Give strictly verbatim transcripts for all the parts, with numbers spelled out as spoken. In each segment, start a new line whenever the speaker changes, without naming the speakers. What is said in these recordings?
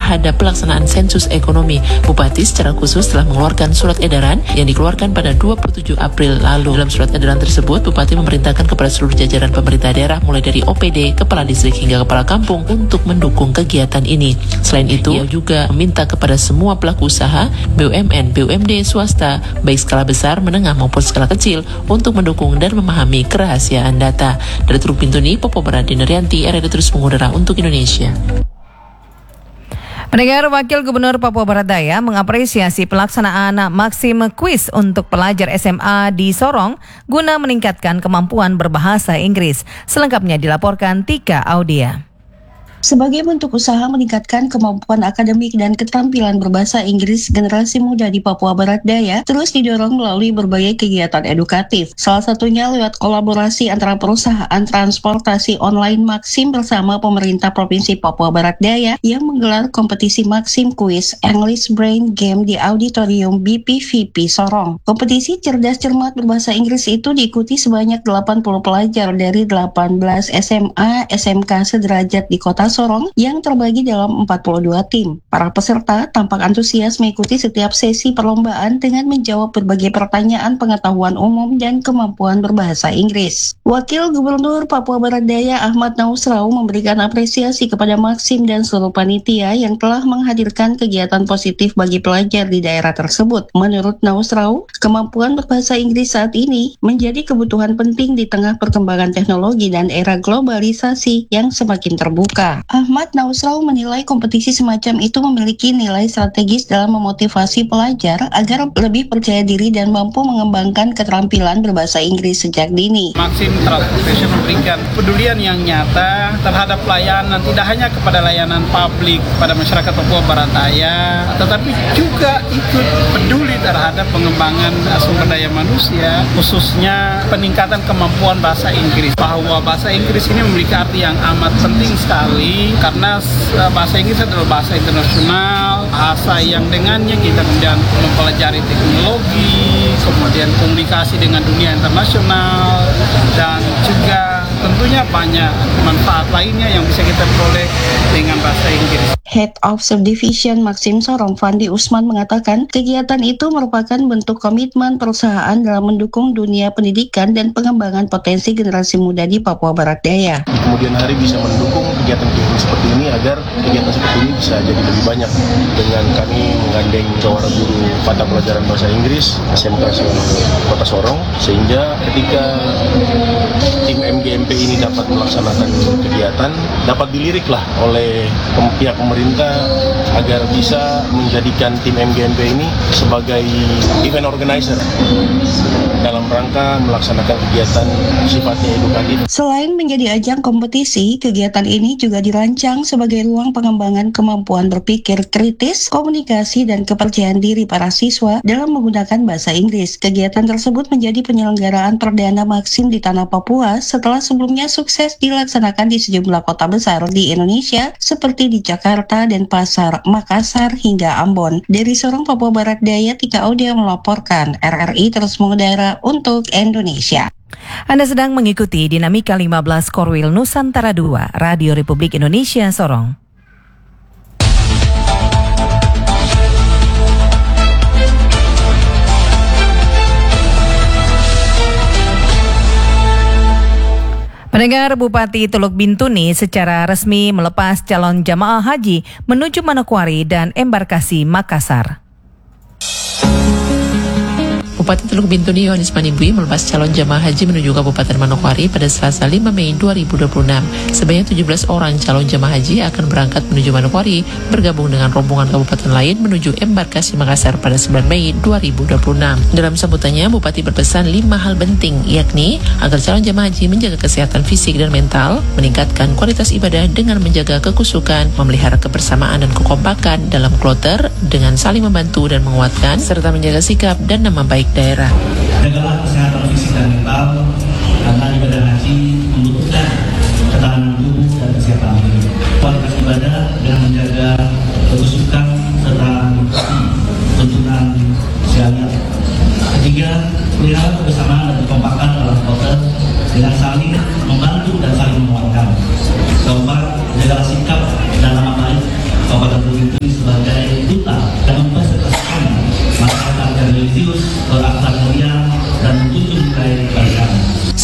terhadap pelaksanaan sensus ekonomi. Bupati secara khusus telah mengeluarkan surat edaran yang dikeluarkan pada dua puluh tujuh April lalu. Dalam surat edaran tersebut, Bupati memerintahkan kepada seluruh jajaran pemerintah daerah mulai dari O P D, kepala distrik hingga kepala kampung untuk mendukung kegiatan ini. Selain itu, ia juga meminta kepada semua pelaku usaha, B U M N, B U M D, swasta, baik skala besar, menengah maupun skala kecil, untuk mendukung dan memahami kerahasiaan data. Dari Teluk Bintuni, Popo Barat Dinerianti, R R D Terus Mengudara untuk Indonesia.
Pendengar, Wakil Gubernur Papua Barat Daya mengapresiasi pelaksanaan Maxim Quiz untuk pelajar S M A di Sorong guna meningkatkan kemampuan berbahasa Inggris. Selengkapnya dilaporkan Tika Audia.
Sebagai bentuk usaha meningkatkan kemampuan akademik dan keterampilan berbahasa Inggris, generasi muda di Papua Barat Daya terus didorong melalui berbagai kegiatan edukatif. Salah satunya lewat kolaborasi antara perusahaan transportasi online Maxim bersama pemerintah Provinsi Papua Barat Daya yang menggelar kompetisi Maxim Quiz English Brain Game di Auditorium B P V P Sorong. Kompetisi cerdas cermat berbahasa Inggris itu diikuti sebanyak delapan puluh pelajar dari delapan belas S M A S M K sederajat di Kota Sorong yang terbagi dalam empat puluh dua tim. Para peserta tampak antusias mengikuti setiap sesi perlombaan dengan menjawab berbagai pertanyaan pengetahuan umum dan kemampuan berbahasa Inggris. Wakil Gubernur Papua Barat Daya Ahmad Nausrau memberikan apresiasi kepada Maxim dan seluruh panitia yang telah menghadirkan kegiatan positif bagi pelajar di daerah tersebut. Menurut Nausrau, kemampuan berbahasa Inggris saat ini menjadi kebutuhan penting di tengah perkembangan teknologi dan era globalisasi yang semakin terbuka. Ahmad Nausrau menilai kompetisi semacam itu memiliki nilai strategis dalam memotivasi pelajar agar lebih percaya diri dan mampu mengembangkan keterampilan berbahasa Inggris sejak dini.
Maxim Transportation memberikan pedulian yang nyata terhadap layanan, tidak hanya kepada layanan publik pada masyarakat Papua Barat Daya, tetapi juga ikut peduli terhadap pengembangan sumber daya manusia, khususnya peningkatan kemampuan bahasa Inggris. Bahwa bahasa Inggris ini memiliki arti yang amat penting sekali, karena bahasa Inggris adalah bahasa internasional, bahasa yang dengannya kita kemudian mempelajari teknologi, kemudian komunikasi dengan dunia internasional, dan juga tentunya banyak manfaat lainnya yang bisa kita peroleh dengan bahasa Inggris.
Head of Subdivision Maxim Sorong, Fandi Usman, mengatakan kegiatan itu merupakan bentuk komitmen perusahaan dalam mendukung dunia pendidikan dan pengembangan potensi generasi muda di Papua Barat Daya.
Di kemudian hari bisa mendukung kegiatan-kegiatan seperti ini agar kegiatan seperti ini bisa jadi lebih banyak, dengan kami menggandeng jawara guru mata pelajaran bahasa Inggris S M K Kota Sorong, sehingga ketika tim M G M P ini dapat melaksanakan kegiatan, dapat diliriklah oleh pihak pemerintah agar bisa menjadikan tim M G M P ini sebagai event organizer dalam rangka melaksanakan kegiatan sifatnya edukatif.
Selain menjadi ajang kompetisi, kegiatan ini juga dirancang sebagai ruang pengembangan kemampuan berpikir kritis, komunikasi, dan kepercayaan diri para siswa dalam menggunakan bahasa Inggris. Kegiatan tersebut menjadi penyelenggaraan perdana Maxim di tanah Papua setelah sebelumnya sukses dilaksanakan di sejumlah kota besar di Indonesia seperti di Jakarta, Denpasar, Makassar, hingga Ambon. Dari Sorong, Papua Barat Daya, Tika Audia melaporkan. R R I Terus Mengudara untuk Indonesia.
Anda sedang mengikuti Dinamika lima belas Korwil Nusantara dua, Radio Republik Indonesia Sorong. Pendengar, Bupati Teluk Bintuni secara resmi melepas calon jamaah haji menuju Manokwari dan embarkasi Makassar.
Bupati Teluk Bintuni Yohanes Manibui melepas calon jamaah haji menuju Kabupaten Manokwari pada Selasa lima Mei dua ribu dua puluh enam. Sebanyak tujuh belas orang calon jamaah haji akan berangkat menuju Manokwari bergabung dengan rombongan kabupaten lain menuju embarkasi Makassar pada sembilan Mei dua ribu dua puluh enam. Dalam sambutannya, Bupati berpesan lima hal penting, yakni agar calon jamaah haji menjaga kesehatan fisik dan mental, meningkatkan kualitas ibadah dengan menjaga kekusukan, memelihara kebersamaan dan kekompakan dalam kloter dengan saling membantu dan menguatkan, serta menjaga sikap dan nama baik daerah.
Jagalah kesehatan fisik dan mental, karena ibadah haji membutuhkan ketahanan tubuh dan kesehatan hidup. Kualitas ibadah dengan menjaga kesusukan serta tuntunan syariat. Ketiga, pelihara kebersamaan dan kekompakan dalam kloter dengan saling membantu dan saling menguatkan. Keempat, jagalah sikap dan nama baik Kabupaten Teluk Bintuni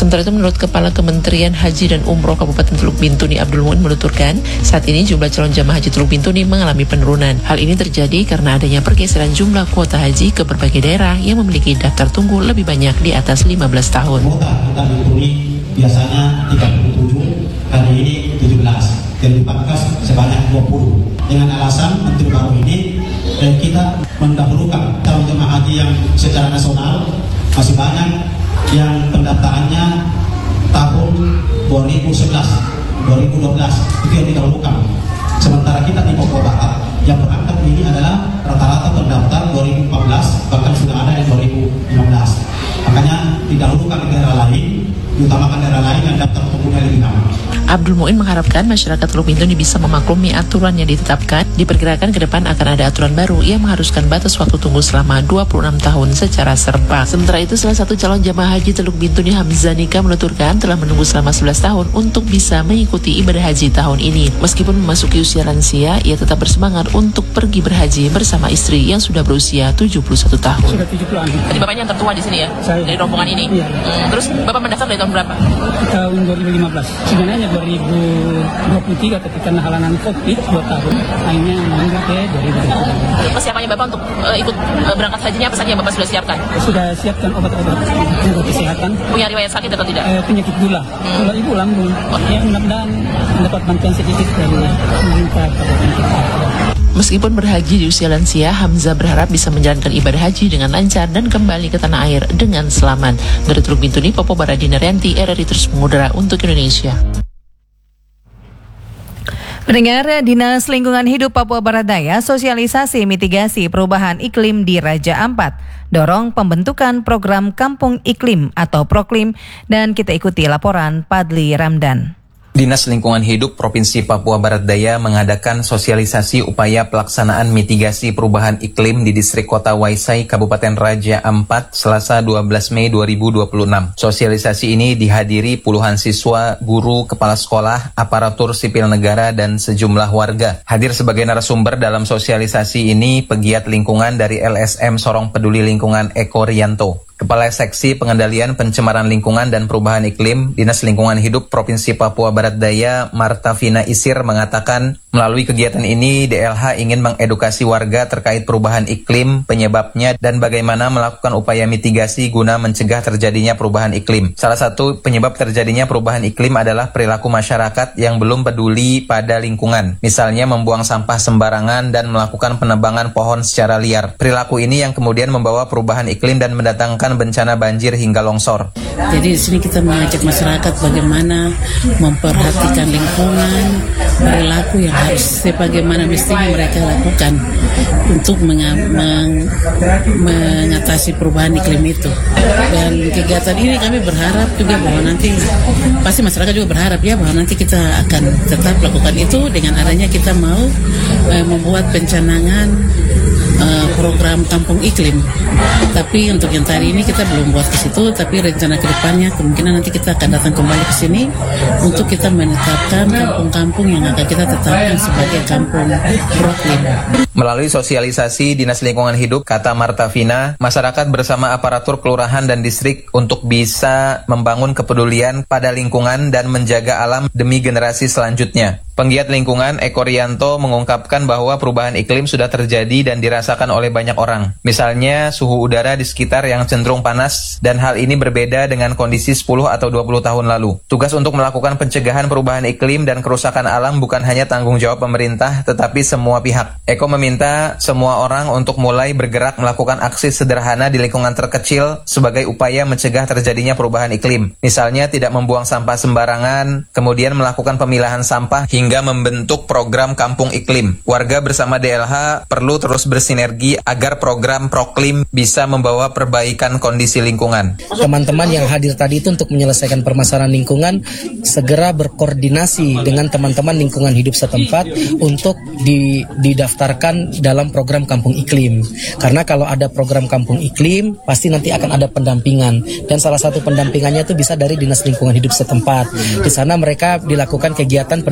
Sementara itu menurut Kepala Kementerian Haji dan Umroh Kabupaten Teluk Bintuni Abdul Muin menuturkan, saat ini jumlah calon jamaah haji Teluk Bintuni mengalami penurunan. Hal ini terjadi karena adanya pergeseran jumlah kuota haji ke berbagai daerah yang memiliki daftar tunggu lebih banyak di atas lima belas tahun.
Kuota kita Bintuni biasanya tiga puluh tujuh, kali ini tujuh belas, dan dipangkas sebanyak dua puluh. Dengan alasan Menteri baru ini eh, kita mendahulukan calon jemaah haji yang secara nasional masih banyak yang pendaftarannya tahun dua ribu sebelas, dua ribu dua belas itu yang didahulukan. Sementara kita di Papua Barat yang berangkat ini adalah rata-rata terdaftar dua ribu empat belas, bahkan sudah ada yang dua ribu lima belas. Makanya didahulukan di daerah lain, diutamakan daerah lain yang daftar tunggunya lebih lama.
Abdul Muin mengharapkan masyarakat Teluk Bintuni bisa memaklumi aturan yang ditetapkan. Diperkirakan ke depan akan ada aturan baru yang mengharuskan batas waktu tunggu selama dua puluh enam tahun secara serempak. Sementara itu, salah satu calon jamaah haji Teluk Bintuni Hamzah Nika menuturkan telah menunggu selama sebelas tahun untuk bisa mengikuti ibadah haji tahun ini. Meskipun memasuki usia lansia, ia tetap bersemangat untuk pergi berhaji bersama istri yang sudah berusia tujuh puluh satu tahun.
Sudah tujuh puluh an.
Tadi bapaknya yang tertua di sini ya?
Saya.
Dari rombongan ini?
Iya.
Hmm, terus bapak mendaftar dari tahun berapa?
Tahun dua ribu lima belas. Sebenarnya dua ribu dua puluh tiga ketika halangan Covid dua tahun. Akhirnya mundur ke dua ribu dua puluh tiga.
Persiapannya bapak untuk uh, ikut uh, berangkat hajinya apa saja yang bapak sudah siapkan?
Sudah siapkan obat-obat untuk kesehatan.
Punya riwayat sakit atau tidak?
Eh, penyakit gula. Hmm. Kalau ibu lambung. Ya mudah-mudahan mendapat bantuan sedikit dari pemerintah kabupaten kita.
Meskipun berhaji di usia lansia, Hamzah berharap bisa menjalankan ibadah haji dengan lancar dan kembali ke tanah air dengan selamat. Dari Teluk Bintuni, Popo Baradina Rianti, R R I terus mengudara untuk Indonesia.
Pendengar, Dinas Lingkungan Hidup Papua Barat Daya sosialisasi mitigasi perubahan iklim di Raja Ampat, dorong pembentukan program Kampung Iklim atau Proklim, dan kita ikuti laporan Padli Ramdan.
Dinas Lingkungan Hidup Provinsi Papua Barat Daya mengadakan sosialisasi upaya pelaksanaan mitigasi perubahan iklim di distrik Kota Waisai, Kabupaten Raja Ampat, Selasa dua belas Mei dua ribu dua puluh enam. Sosialisasi ini dihadiri puluhan siswa, guru, kepala sekolah, aparatur sipil negara, dan sejumlah warga. Hadir sebagai narasumber dalam sosialisasi ini pegiat lingkungan dari L S M Sorong Peduli Lingkungan Eko Rianto. Kepala Seksi Pengendalian Pencemaran Lingkungan dan Perubahan Iklim Dinas Lingkungan Hidup Provinsi Papua Barat Daya Marta Vina Isir mengatakan melalui kegiatan ini D L H ingin mengedukasi warga terkait perubahan iklim, penyebabnya, dan bagaimana melakukan upaya mitigasi guna mencegah terjadinya perubahan iklim. Salah satu penyebab terjadinya perubahan iklim adalah perilaku masyarakat yang belum peduli pada lingkungan, misalnya membuang sampah sembarangan dan melakukan penebangan pohon secara liar. Perilaku ini yang kemudian membawa perubahan iklim dan mendatangkan bencana banjir hingga longsor.
Jadi di sini kita mengajak masyarakat bagaimana memperhatikan lingkungan, perilaku yang harus sebagaimana mestinya mereka lakukan untuk meng- meng- mengatasi perubahan iklim itu. Dan kegiatan ini kami berharap juga bahwa nanti pasti masyarakat juga berharap ya bahwa nanti kita akan tetap lakukan itu dengan adanya kita mau eh, membuat pencanangan uh, program Kampung Iklim. Tapi untuk yang tadi ini kita belum buat ke situ, tapi rencana kedepannya kemungkinan nanti kita akan datang kembali ke sini untuk kita menetapkan kampung-kampung yang akan kita tetapkan sebagai kampung proklim.
Melalui sosialisasi Dinas Lingkungan Hidup, kata Marta Vina, masyarakat bersama aparatur kelurahan dan distrik untuk bisa membangun kepedulian pada lingkungan dan menjaga alam demi generasi selanjutnya. Penggiat lingkungan Eko Rianto mengungkapkan bahwa perubahan iklim sudah terjadi dan dirasakan oleh banyak orang. Misalnya suhu udara di sekitar yang cenderung panas, dan hal ini berbeda dengan kondisi sepuluh atau dua puluh tahun lalu. Tugas untuk melakukan pencegahan perubahan iklim dan kerusakan alam bukan hanya tanggung jawab pemerintah, tetapi semua pihak. Eko meminta semua orang untuk mulai bergerak melakukan aksi sederhana di lingkungan terkecil sebagai upaya mencegah terjadinya perubahan iklim. Misalnya tidak membuang sampah sembarangan, kemudian melakukan pemilahan sampah hingga hingga membentuk program Kampung Iklim. Warga bersama D L H perlu terus bersinergi agar program Proklim bisa membawa perbaikan kondisi lingkungan.
Teman-teman yang hadir tadi itu untuk menyelesaikan permasalahan lingkungan segera berkoordinasi dengan teman-teman lingkungan hidup setempat untuk di, didaftarkan dalam program Kampung Iklim. Karena kalau ada program Kampung Iklim, pasti nanti akan ada pendampingan. Dan salah satu pendampingannya itu bisa dari Dinas Lingkungan Hidup setempat. Di sana mereka dilakukan kegiatan pendampingan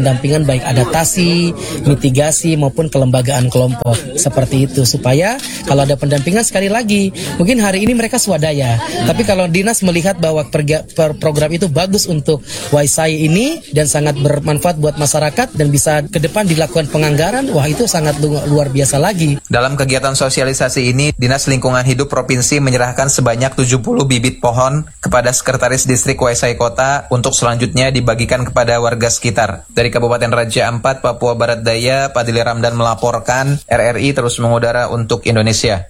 pendidikan baik adaptasi, mitigasi maupun kelembagaan kelompok seperti itu, supaya kalau ada pendampingan sekali lagi mungkin hari ini mereka swadaya, tapi kalau dinas melihat bahwa perga, per program itu bagus untuk Waisai ini dan sangat bermanfaat buat masyarakat dan bisa ke depan dilakukan penganggaran, wah itu sangat luar biasa lagi.
Dalam kegiatan sosialisasi ini, Dinas Lingkungan Hidup Provinsi menyerahkan sebanyak tujuh puluh bibit pohon kepada Sekretaris Distrik Waisai Kota untuk selanjutnya dibagikan kepada warga sekitar. Dari Kabupaten Raja Ampat, Papua Barat Daya, Padili Ramdan melaporkan, R R I terus mengudara untuk Indonesia.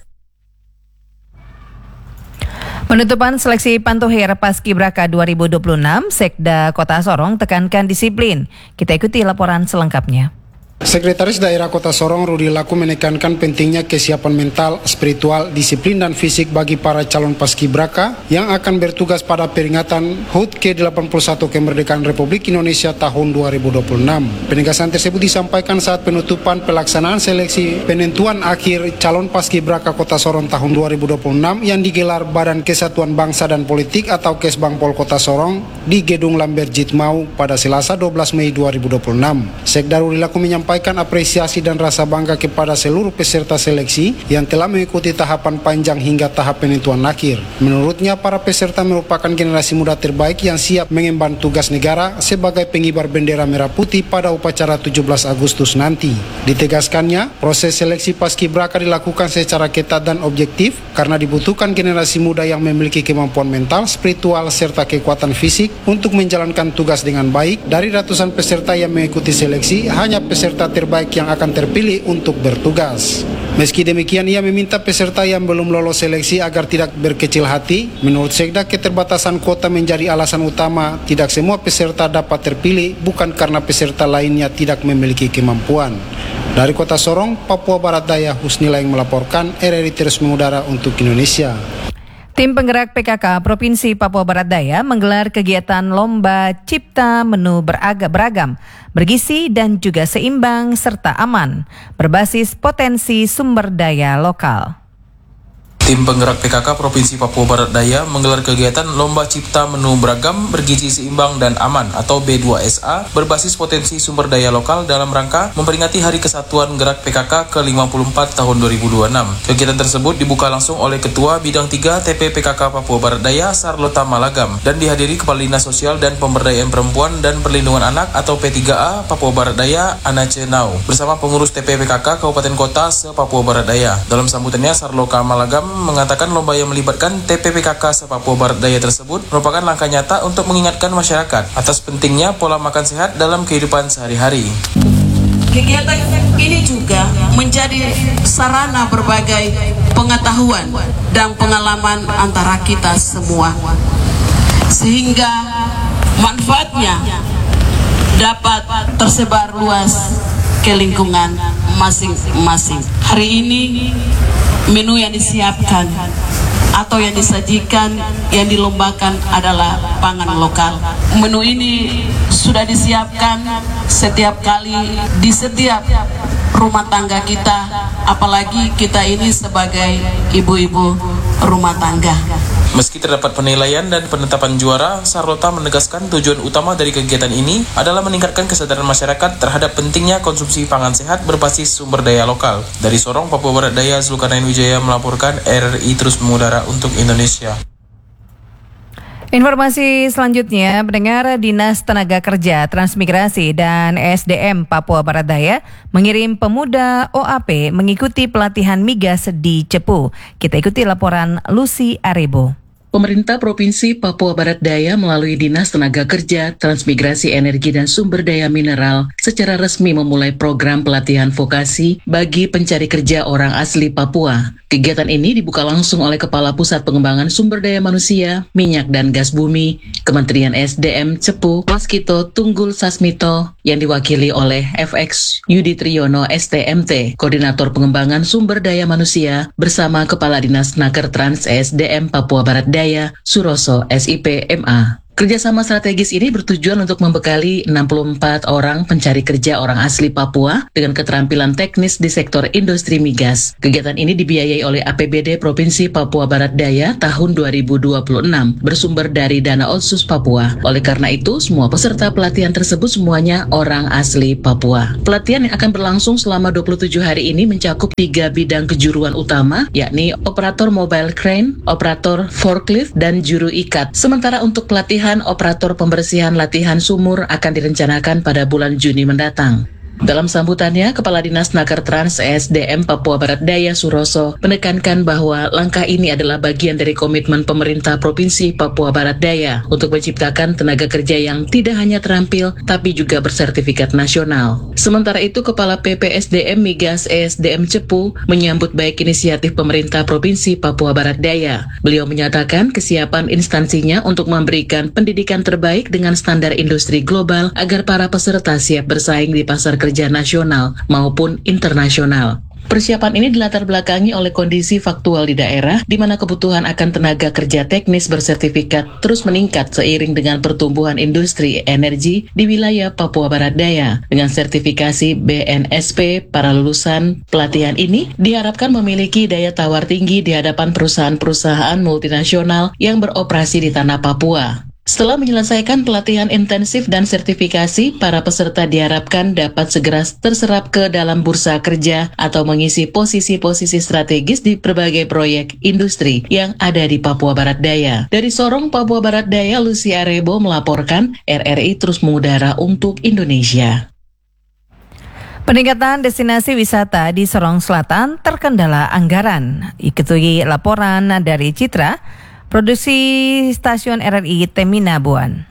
Penutupan seleksi Pantohir Paskibraka dua ribu dua puluh enam, Sekda Kota Sorong tekankan disiplin. Kita ikuti laporan selengkapnya.
Sekretaris Daerah Kota Sorong Rudi Laku menekankan pentingnya kesiapan mental, spiritual, disiplin dan fisik bagi para calon paskibraka yang akan bertugas pada peringatan H U T ke delapan puluh satu Kemerdekaan Republik Indonesia tahun dua ribu dua puluh enam. Penegasan tersebut disampaikan saat penutupan pelaksanaan seleksi penentuan akhir calon paskibraka Kota Sorong tahun dua ribu dua puluh enam yang digelar Badan Kesatuan Bangsa dan Politik atau Kesbangpol Kota Sorong di Gedung Lambert Jitmau pada Selasa dua belas Mei dua ribu dua puluh enam. Sekda Rudi Laku menyampaikan Menyampaikan apresiasi dan rasa bangga kepada seluruh peserta seleksi yang telah mengikuti tahapan panjang hingga tahap penentuan akhir. Menurutnya, para peserta merupakan generasi muda terbaik yang siap mengemban tugas negara sebagai pengibar bendera merah putih pada upacara tujuh belas Agustus nanti. Ditegaskannya, proses seleksi paskibraka dilakukan secara ketat dan objektif karena dibutuhkan generasi muda yang memiliki kemampuan mental, spiritual, serta kekuatan fisik untuk menjalankan tugas dengan baik. Dari ratusan peserta yang mengikuti seleksi, hanya peserta terbaik yang akan terpilih untuk bertugas. Meski demikian, ia meminta peserta yang belum lolos seleksi agar tidak berkecil hati. Menurut Sekda, keterbatasan kuota menjadi alasan utama tidak semua peserta dapat terpilih, bukan karena peserta lainnya tidak memiliki kemampuan. Dari Kota Sorong, Papua Barat Daya, Husnila yang melaporkan, R R I terus mengudara untuk Indonesia.
Tim penggerak P K K Provinsi Papua Barat Daya menggelar kegiatan Lomba Cipta Menu Beraga Beragam, bergizi dan juga seimbang serta aman, berbasis potensi sumber daya lokal.
Tim penggerak P K K Provinsi Papua Barat Daya menggelar kegiatan Lomba Cipta Menu Beragam, Bergizi Seimbang dan Aman atau B dua S A berbasis potensi sumber daya lokal dalam rangka memperingati Hari Kesatuan Gerak P K K ke lima puluh empat tahun dua ribu dua puluh enam. Kegiatan tersebut dibuka langsung oleh Ketua Bidang tiga T P P K K Papua Barat Daya Sarlota Malagam dan dihadiri Kepala Dinas Sosial dan Pemberdayaan Perempuan dan Perlindungan Anak atau P tiga A Papua Barat Daya Anace Nau bersama pengurus T P P K K Kabupaten Kota se-Papua Barat Daya. Dalam sambutannya, Sarlota Malagam mengatakan lomba yang melibatkan T P P K K se-Papua Barat Daya tersebut merupakan langkah nyata untuk mengingatkan masyarakat atas pentingnya pola makan sehat dalam kehidupan sehari-hari.
Kegiatan ini juga menjadi sarana berbagai pengetahuan dan pengalaman antara kita semua, sehingga manfaatnya dapat tersebar luas ke lingkungan masing-masing. Hari ini menu yang disiapkan atau yang disajikan, yang dilombakan adalah pangan lokal. Menu ini sudah disiapkan setiap kali di setiap rumah tangga kita, apalagi kita ini sebagai ibu-ibu rumah tangga.
Meski terdapat penilaian dan penetapan juara, Sarlota menegaskan tujuan utama dari kegiatan ini adalah meningkatkan kesadaran masyarakat terhadap pentingnya konsumsi pangan sehat berbasis sumber daya lokal. Dari Sorong, Papua Barat Daya, Zulkarnain Wijaya melaporkan, R R I terus mengudara untuk Indonesia.
Informasi selanjutnya, pendengar, Dinas Tenaga Kerja, Transmigrasi, dan S D M Papua Barat Daya mengirim pemuda O A P mengikuti pelatihan migas di Cepu. Kita ikuti laporan Lucy Arebo.
Pemerintah Provinsi Papua Barat Daya melalui Dinas Tenaga Kerja, Transmigrasi Energi dan Sumber Daya Mineral secara resmi memulai program pelatihan vokasi bagi pencari kerja orang asli Papua. Kegiatan ini dibuka langsung oleh Kepala Pusat Pengembangan Sumber Daya Manusia, Minyak dan Gas Bumi, Kementerian S D M Cepu, Waskito Tunggul Sasmito, yang diwakili oleh F X Yudi Triyono S T M T, Koordinator Pengembangan Sumber Daya Manusia, bersama Kepala Dinas Naker Trans S D M Papua Barat Daya, Suroso S I P M A. Kerjasama strategis ini bertujuan untuk membekali enam puluh empat orang pencari kerja orang asli Papua dengan keterampilan teknis di sektor industri migas. Kegiatan ini dibiayai oleh A P B D Provinsi Papua Barat Daya tahun dua ribu dua puluh enam, bersumber dari dana Otsus Papua. Oleh karena itu, semua peserta pelatihan tersebut semuanya orang asli Papua. Pelatihan yang akan berlangsung selama dua puluh tujuh hari ini mencakup tiga bidang kejuruan utama, yakni operator mobile crane, operator forklift, dan juru ikat. Sementara untuk pelatihan operator pembersihan latihan sumur akan direncanakan pada bulan Juni mendatang. Dalam sambutannya, Kepala Dinas Nakertrans E S D M Papua Barat Daya Suroso menekankan bahwa langkah ini adalah bagian dari komitmen pemerintah Provinsi Papua Barat Daya untuk menciptakan tenaga kerja yang tidak hanya terampil tapi juga bersertifikat nasional. Sementara itu, Kepala P P S D M Migas E S D M Cepu menyambut baik inisiatif pemerintah Provinsi Papua Barat Daya. Beliau menyatakan kesiapan instansinya untuk memberikan pendidikan terbaik dengan standar industri global agar para peserta siap bersaing di pasar kerja nasional maupun internasional. Persiapan ini dilatar belakangi oleh kondisi faktual di daerah, di mana kebutuhan akan tenaga kerja teknis bersertifikat terus meningkat seiring dengan pertumbuhan industri energi di wilayah Papua Barat Daya. Dengan sertifikasi B N S P, para lulusan pelatihan ini diharapkan memiliki daya tawar tinggi di hadapan perusahaan-perusahaan multinasional yang beroperasi di tanah Papua. Setelah menyelesaikan pelatihan intensif dan sertifikasi, para peserta diharapkan dapat segera terserap ke dalam bursa kerja atau mengisi posisi-posisi strategis di berbagai proyek industri yang ada di Papua Barat Daya. Dari Sorong, Papua Barat Daya, Lucia Rebo melaporkan, R R I terus mengudara untuk Indonesia.
Peningkatan destinasi wisata di Sorong Selatan terkendala anggaran. Ikuti laporan dari Citra, produksi stasiun R R I Temina Buan.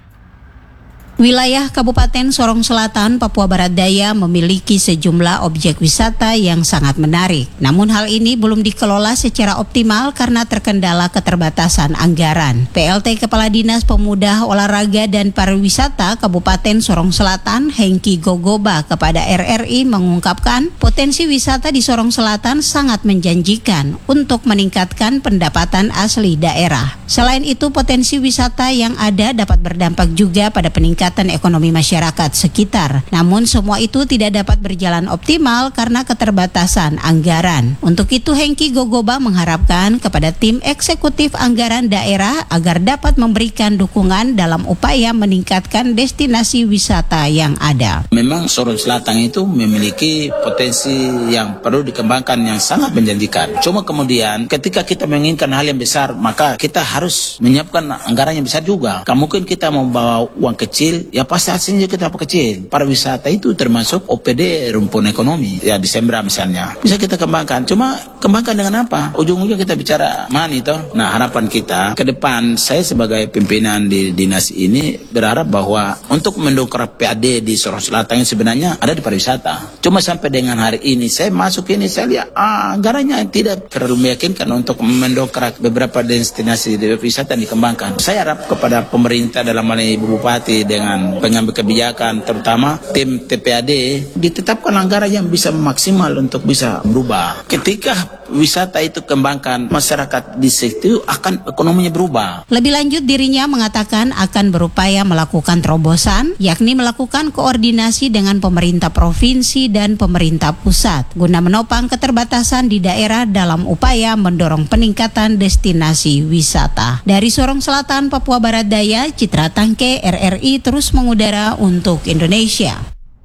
Wilayah Kabupaten Sorong Selatan, Papua Barat Daya memiliki sejumlah objek wisata yang sangat menarik. Namun hal ini belum dikelola secara optimal karena terkendala keterbatasan anggaran. P L T Kepala Dinas Pemuda, Olahraga dan Pariwisata Kabupaten Sorong Selatan, Hengki Gogoba, kepada R R I mengungkapkan potensi wisata di Sorong Selatan sangat menjanjikan untuk meningkatkan pendapatan asli daerah. Selain itu, potensi wisata yang ada dapat berdampak juga pada peningkatan ekonomi masyarakat sekitar. Namun semua itu tidak dapat berjalan optimal karena keterbatasan anggaran. Untuk itu, Hengki Gogoba mengharapkan kepada tim eksekutif anggaran daerah agar dapat memberikan dukungan dalam upaya meningkatkan destinasi wisata yang ada.
Memang Sorong Selatan itu memiliki potensi yang perlu dikembangkan yang sangat menjanjikan. Cuma kemudian ketika kita menginginkan hal yang besar, maka kita harus menyiapkan anggaran yang besar juga. Mungkin kita membawa uang kecil, ya pasti hasilnya kita kecil. Pariwisata itu termasuk O P D rumpun ekonomi, ya di Sembra misalnya. Bisa kita kembangkan, cuma kembangkan dengan apa? Ujung-ujung kita bicara money toh. Nah, harapan kita ke depan, saya sebagai pimpinan di dinas ini berharap bahwa untuk mendongkrak P A D di Sorong Selatan yang sebenarnya ada di pariwisata. Cuma sampai dengan hari ini saya masuk ini, saya lihat ah, anggarannya tidak terlalu meyakinkan untuk mendongkrak beberapa destinasi wisata yang dikembangkan. Saya harap kepada pemerintah dalam hal ini Ibu Bupati dengan pengambil kebijakan, terutama tim T P A D, ditetapkan anggaran yang bisa maksimal untuk bisa berubah. Ketika wisata itu kembangkan, masyarakat di situ akan ekonominya berubah.
Lebih lanjut, dirinya mengatakan akan berupaya melakukan terobosan, yakni melakukan koordinasi dengan pemerintah provinsi dan pemerintah pusat guna menopang keterbatasan di daerah dalam upaya mendorong peningkatan destinasi wisata. Dari Sorong Selatan, Papua Barat Daya, Citra Tangke, R R I terus mengudara untuk Indonesia.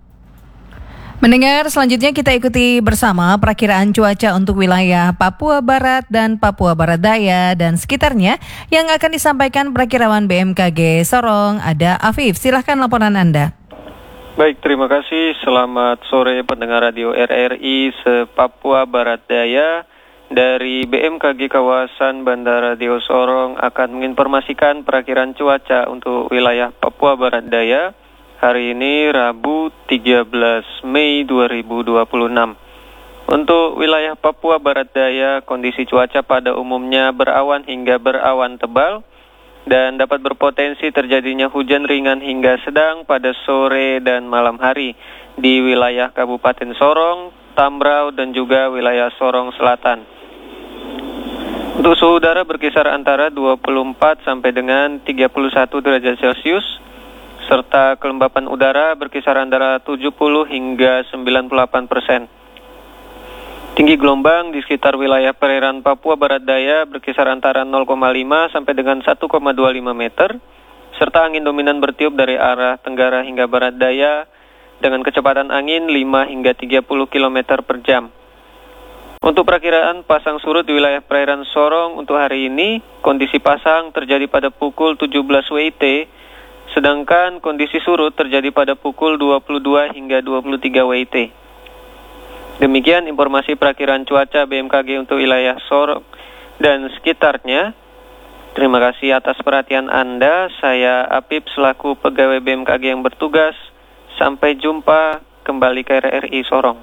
Mendengar selanjutnya kita ikuti bersama perakiraan cuaca untuk wilayah Papua Barat dan Papua Barat Daya dan sekitarnya yang akan disampaikan perakirawan B M K G Sorong. Ada Afif, silahkan laporan Anda.
Baik, terima kasih. Selamat sore pendengar radio R R I se-Papua Barat Daya. Dari B M K G kawasan Bandara Dio Sorong akan menginformasikan perakiraan cuaca untuk wilayah Papua Barat Daya hari ini Rabu tiga belas Mei dua ribu dua puluh enam. Untuk wilayah Papua Barat Daya, kondisi cuaca pada umumnya berawan hingga berawan tebal dan dapat berpotensi terjadinya hujan ringan hingga sedang pada sore dan malam hari di wilayah Kabupaten Sorong, Tambrau, dan juga wilayah Sorong Selatan. Untuk suhu udara berkisar antara dua puluh empat sampai dengan tiga puluh satu derajat Celcius, serta kelembapan udara berkisar antara tujuh puluh hingga sembilan puluh delapan persen. Tinggi gelombang di sekitar wilayah perairan Papua Barat Daya berkisar antara nol koma lima sampai dengan satu koma dua lima meter, serta angin dominan bertiup dari arah tenggara hingga barat daya dengan kecepatan angin lima hingga tiga puluh kilometer per jam. Untuk perakiraan pasang surut di wilayah perairan Sorong untuk hari ini, kondisi pasang terjadi pada pukul tujuh belas W I T, sedangkan kondisi surut terjadi pada pukul dua puluh dua hingga dua puluh tiga W I T. Demikian informasi perakiraan cuaca B M K G untuk wilayah Sorong dan sekitarnya. Terima kasih atas perhatian Anda. Saya Apip selaku pegawai B M K G yang bertugas. Sampai jumpa kembali ke R R I Sorong.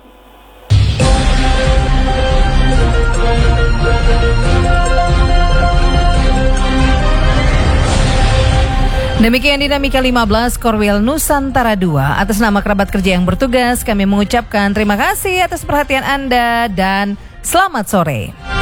Demikian dinamika lima belas Korwil Nusantara dua. Atas nama kerabat kerja yang bertugas, kami mengucapkan terima kasih atas perhatian Anda dan selamat sore.